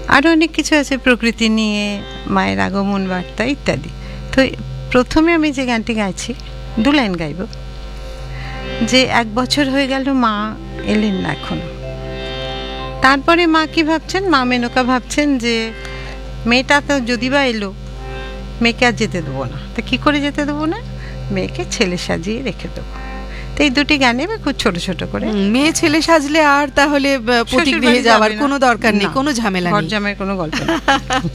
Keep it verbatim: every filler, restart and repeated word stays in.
আরও অনেক কিছু আছে, প্রকৃতি নিয়ে, মায়ের আগমন বার্তা ইত্যাদি। তো প্রথমে আমি যে গানটি গাইছি, দু লাইন গাইব, যে এক বছর হয়ে গেল মা এলেন না এখনো। তারপরে মা কি ভাবছেন, মা মেনকা ভাবছেন যে মেয়েটা তো যদি বা এলো, মেয়েকে আর যেতে দেবো না। তা কী করে যেতে দেবো না, মেয়েকে ছেলে সাজিয়ে রেখে দেবো। তো এই দুটি গানে আমি খুব ছোট ছোট করে, মেয়ে ছেলে সাজলে আর তাহলে প্রতিগৃহে যাওয়ার কোনো দরকার নেই, কোনো ঝামেলা নেই, ঘর জামাইয়ের কোনো গল্প নেই।